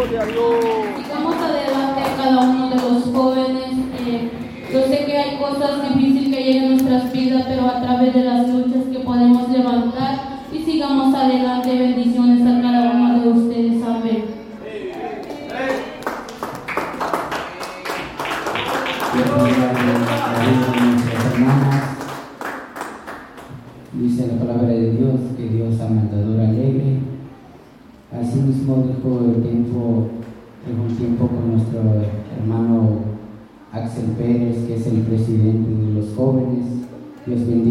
Sigamos adelante a cada uno de los jóvenes. Yo sé que hay cosas difíciles que llegan a nuestras vidas, pero a través de las luchas que podemos levantar y sigamos adelante. Bendiciones a cada uno de ustedes. Amén. Dice la palabra de Dios que Dios ama al dador alegre. Asimismo dejó un tiempo con nuestro hermano Axel Pérez, que es el presidente de los jóvenes. Dios bendiga.